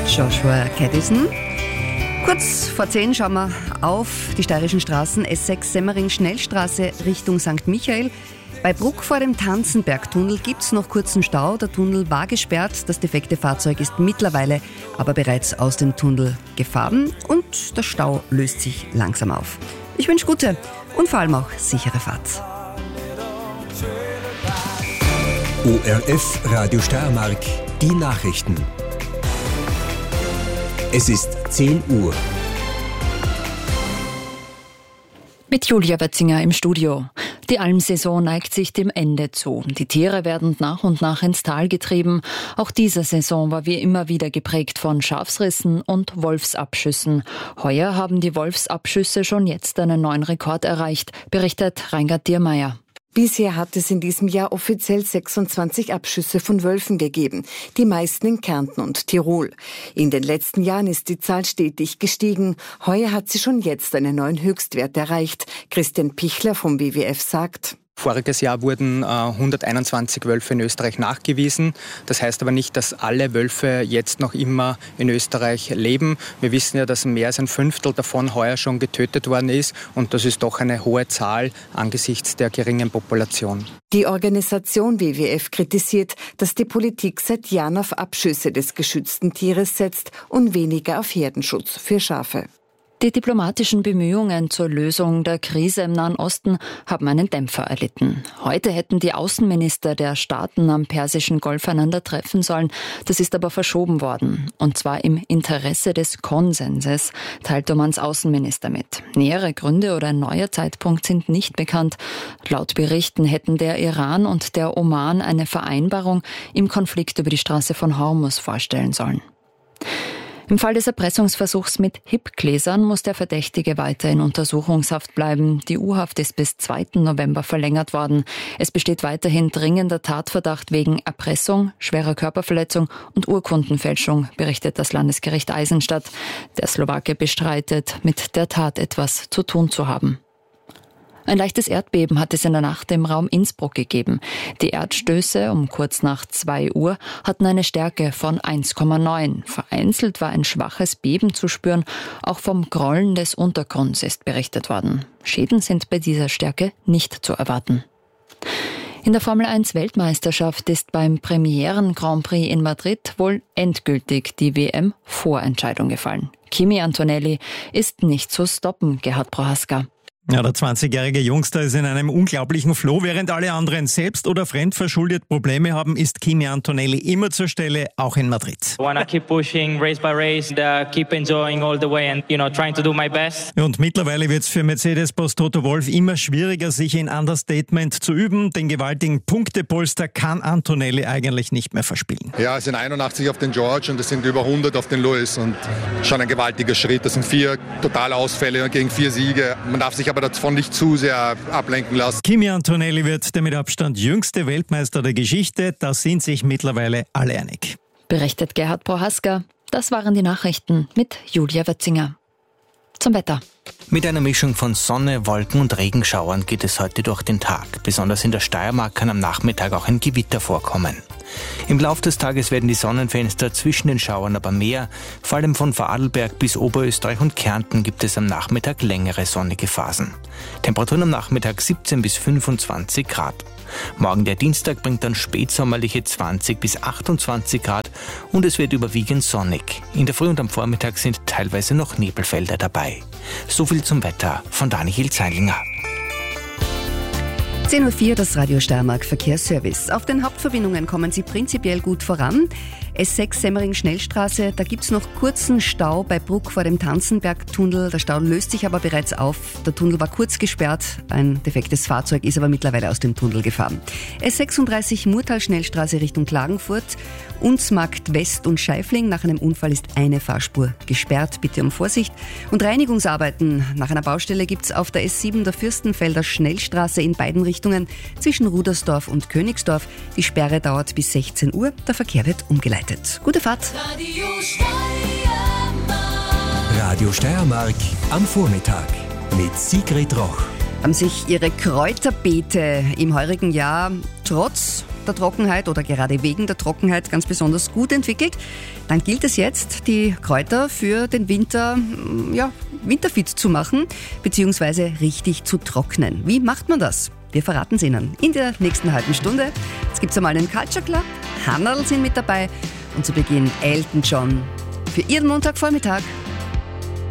Joshua Caddison. Kurz vor 10 schauen wir auf die steirischen Straßen. S6 Semmering-Schnellstraße Richtung St. Michael. Bei Bruck vor dem Tanzenbergtunnel gibt es noch kurzen Stau. Der Tunnel war gesperrt. Das defekte Fahrzeug ist mittlerweile aber bereits aus dem Tunnel gefahren und der Stau löst sich langsam auf. Ich wünsche gute und vor allem auch sichere Fahrt. ORF Radio Steiermark, die Nachrichten. Es ist 10 Uhr. Mit Julia Wetzinger im Studio. Die Almsaison neigt sich dem Ende zu. Die Tiere werden nach und nach ins Tal getrieben. Auch diese Saison war wie immer wieder geprägt von Schafsrissen und Wolfsabschüssen. Heuer haben die Wolfsabschüsse schon jetzt einen neuen Rekord erreicht, berichtet Reingard Diermeier. Bisher hat es in diesem Jahr offiziell 26 Abschüsse von Wölfen gegeben, die meisten in Kärnten und Tirol. In den letzten Jahren ist die Zahl stetig gestiegen. Heuer hat sie schon jetzt einen neuen Höchstwert erreicht. Christian Pichler vom WWF sagt: Voriges Jahr wurden 121 Wölfe in Österreich nachgewiesen. Das heißt aber nicht, dass alle Wölfe jetzt noch immer in Österreich leben. Wir wissen ja, dass mehr als ein Fünftel davon heuer schon getötet worden ist. Und das ist doch eine hohe Zahl angesichts der geringen Population. Die Organisation WWF kritisiert, dass die Politik seit Jahren auf Abschüsse des geschützten Tieres setzt und weniger auf Herdenschutz für Schafe. Die diplomatischen Bemühungen zur Lösung der Krise im Nahen Osten haben einen Dämpfer erlitten. Heute hätten die Außenminister der Staaten am Persischen Golf einander treffen sollen. Das ist aber verschoben worden. Und zwar im Interesse des Konsenses, teilt Omans Außenminister mit. Nähere Gründe oder ein neuer Zeitpunkt sind nicht bekannt. Laut Berichten hätten der Iran und der Oman eine Vereinbarung im Konflikt über die Straße von Hormuz vorstellen sollen. Im Fall des Erpressungsversuchs mit Hipgläsern muss der Verdächtige weiter in Untersuchungshaft bleiben. Die U-Haft ist bis 2. November verlängert worden. Es besteht weiterhin dringender Tatverdacht wegen Erpressung, schwerer Körperverletzung und Urkundenfälschung, berichtet das Landesgericht Eisenstadt. Der Slowake bestreitet, mit der Tat etwas zu tun zu haben. Ein leichtes Erdbeben hat es in der Nacht im Raum Innsbruck gegeben. Die Erdstöße um kurz nach 2 Uhr hatten eine Stärke von 1,9. Vereinzelt war ein schwaches Beben zu spüren. Auch vom Grollen des Untergrunds ist berichtet worden. Schäden sind bei dieser Stärke nicht zu erwarten. In der Formel-1-Weltmeisterschaft ist beim Premieren-Grand Prix in Madrid wohl endgültig die WM-Vorentscheidung gefallen. Kimi Antonelli ist nicht zu stoppen, Gerhard Prohaska. Ja, der 20-jährige Jungster ist in einem unglaublichen Flow. Während alle anderen selbst oder fremdverschuldet Probleme haben, ist Kimi Antonelli immer zur Stelle, auch in Madrid. I wanna keep pushing race by race, keep enjoying all the way and trying to do my best. Und mittlerweile wird es für Mercedes-Boss Toto Wolff immer schwieriger, sich in Understatement zu üben. Den gewaltigen Punktepolster kann Antonelli eigentlich nicht mehr verspielen. Ja, es sind 81 auf den George und es sind über 100 auf den Lewis und schon ein gewaltiger Schritt. Das sind 4 Totalausfälle gegen 4 Siege. Man darf sich aber davon nicht zu sehr ablenken lassen. Kimi Antonelli wird der mit Abstand jüngste Weltmeister der Geschichte. Da sind sich mittlerweile alle einig. Berichtet Gerhard Prohaska. Das waren die Nachrichten mit Julia Wetzinger. Zum Wetter. Mit einer Mischung von Sonne, Wolken und Regenschauern geht es heute durch den Tag. Besonders in der Steiermark kann am Nachmittag auch ein Gewitter vorkommen. Im Laufe des Tages werden die Sonnenfenster zwischen den Schauern aber mehr. Vor allem von Vorarlberg bis Oberösterreich und Kärnten gibt es am Nachmittag längere sonnige Phasen. Temperaturen am Nachmittag 17 bis 25 Grad. Morgen der Dienstag bringt dann spätsommerliche 20 bis 28 Grad und es wird überwiegend sonnig. In der Früh und am Vormittag sind teilweise noch Nebelfelder dabei. So viel zum Wetter von Daniel Zeilinger. 10.04 Uhr, das Radio Steiermark Verkehrsservice. Auf den Hauptverbindungen kommen Sie prinzipiell gut voran. S6 Semmering-Schnellstraße, da gibt's noch kurzen Stau bei Bruck vor dem Tanzenbergtunnel. Der Stau löst sich aber bereits auf. Der Tunnel war kurz gesperrt. Ein defektes Fahrzeug ist aber mittlerweile aus dem Tunnel gefahren. S36 Murtal-Schnellstraße Richtung Klagenfurt. Unsmarkt West und Scheifling. Nach einem Unfall ist eine Fahrspur gesperrt. Bitte um Vorsicht. Und Reinigungsarbeiten nach einer Baustelle gibt's auf der S7 der Fürstenfelder Schnellstraße in beiden Richtungen zwischen Rudersdorf und Königsdorf. Die Sperre dauert bis 16 Uhr. Der Verkehr wird umgeleitet. Gute Fahrt. Radio Steiermark am Vormittag mit Sigrid Roch. Haben sich Ihre Kräuterbeete im heurigen Jahr trotz der Trockenheit oder gerade wegen der Trockenheit ganz besonders gut entwickelt, dann gilt es jetzt, die Kräuter für den Winter, winterfit zu machen bzw. richtig zu trocknen. Wie macht man das? Wir verraten es Ihnen in der nächsten halben Stunde. Jetzt gibt es einmal einen Culture Club, Hannarl sind mit dabei und zu Beginn Elton John für Ihren Montagvormittag.